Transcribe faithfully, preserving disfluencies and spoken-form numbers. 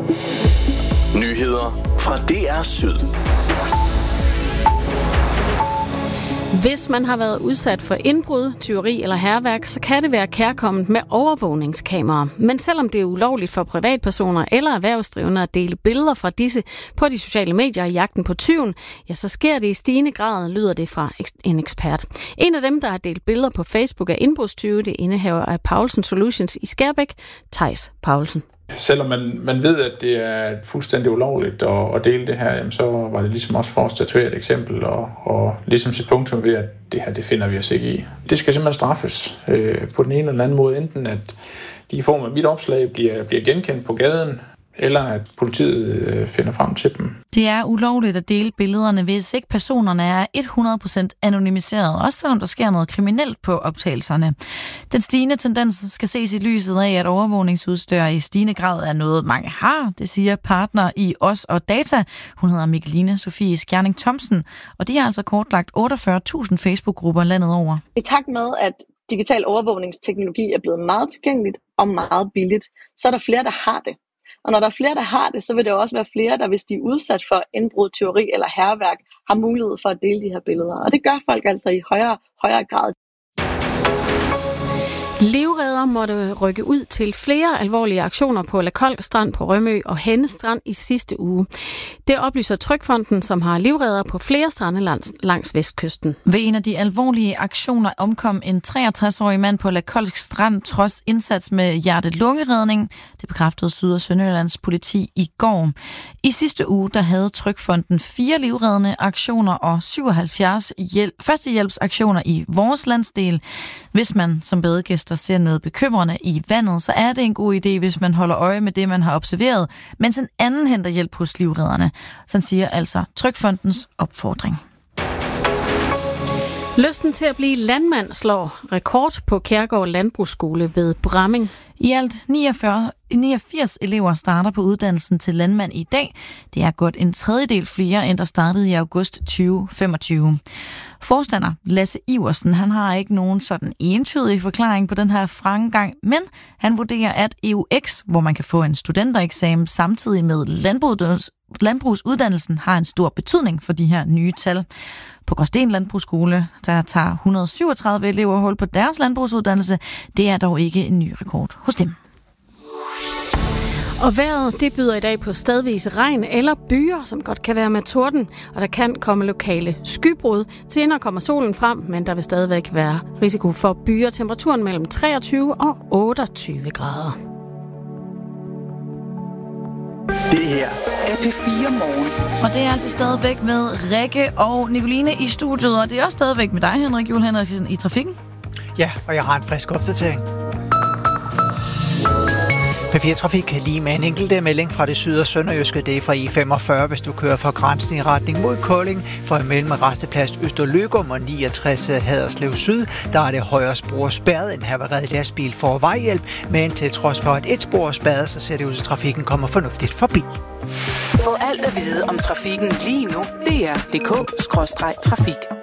Nyheder fra D R Syd. Hvis man har været udsat for indbrud, tyveri eller hærværk, så kan det være kærkomment med overvågningskameraer. Men selvom det er ulovligt for privatpersoner eller erhvervsdrivende at dele billeder fra disse på de sociale medier i jagten på tyven, ja, så sker det i stigende grad, lyder det fra en ekspert. En af dem, der har delt billeder på Facebook af indbrudstyve, det indehaver af Paulsen Solutions i Skærbæk, Theis Paulsen. Selvom man, man ved, at det er fuldstændig ulovligt at, at dele det her, jamen, så var det ligesom også for at statuere et eksempel og, og ligesom sit punktum ved, at det her, det finder vi os ikke i. Det skal simpelthen straffes øh, på den ene eller anden måde, enten at de i form af mit opslag bliver, bliver genkendt på gaden, eller at politiet øh, finder frem til dem. Det er ulovligt at dele billederne, hvis ikke personerne er hundrede procent anonymiseret, også selvom der sker noget kriminelt på optagelserne. Den stigende tendens skal ses i lyset af, at overvågningsudstyr i stigende grad er noget, mange har. Det siger partner i Os og Data. Hun hedder Mikkeline Sofie Skjerning Thomsen, og de har altså kortlagt otteogfyrre tusind Facebook-grupper landet over. I takt med, at digital overvågningsteknologi er blevet meget tilgængeligt og meget billigt, så er der flere, der har det. Og når der er flere, der har det, så vil der også være flere, der hvis de er udsat for indbrud, tyveri eller hærværk, har mulighed for at dele de her billeder. Og det gør folk altså i højere, højere grad. Livredder måtte rykke ud til flere alvorlige aktioner på La Kolk Strand på Rømø og Henne Strand i sidste uge. Det oplyser Trygfonden, som har livredder på flere strande langs, langs vestkysten. Ved en af de alvorlige aktioner omkom en treogtres-årig mand på La Kolk Strand trods indsats med hjerte-lungeredning. Det bekræftede Syd- og Sønderjyllands politi i går. I sidste uge der havde Trygfonden fire livreddende aktioner og syvoghalvfjerds hjæl- førstehjælpsaktioner i vores landsdel. Hvis man som badegæster ser noget bekymrende i vandet, så er det en god idé, hvis man holder øje med det, man har observeret, mens en anden henter hjælp hos livredderne. Sådan siger altså Trygfondens opfordring. Lysten til at blive landmand slår rekord på Kærgård Landbrugsskole ved Bramming. I alt niogfyrre, niogfirs elever starter på uddannelsen til landmand i dag. Det er godt en tredjedel flere, end der startede i august tyve femogtyve. Forstander Lasse Iversen, han har ikke nogen sådan entydig forklaring på den her fremgang, men han vurderer, at E U X, hvor man kan få en studentereksamen samtidig med landbrugsuddannelsen, har en stor betydning for de her nye tal. På Gråsten Landbrugsskole, der tager et hundrede og syvogtredive elever hold på deres landbrugsuddannelse. Det er dog ikke en ny rekord hos dem. Og vejret, det byder i dag på stedvis regn eller byer, som godt kan være med torden, og der kan komme lokale skybrud. Senere kommer solen frem, men der vil stadigvæk være risiko for byer. Temperaturen mellem treogtyve og otteogtyve grader. Det her er P fire Morgen. Og det er altså stadigvæk med Rikke og Nicoline i studiet, og det er også stadigvæk med dig, Henrik Juhl Henriksen, i trafikken. Ja, og jeg har en frisk opdatering. P fire Trafik kan lige med en enkelt melding fra det syd- og sønderjyske. Det er fra I femogfyrre, hvis du kører fra grænsen i retning mod Kolding. For imellem Resteplads Østerløgum og niogtres Haderslev Syd, der er det højre spor spærret. En havareret lastbil får vejhjælp, men til trods for at et spor er spærret, så ser det ud til, at trafikken kommer fornuftigt forbi. Få alt at vide om trafikken lige nu. D R punktum d k skråstreg trafik.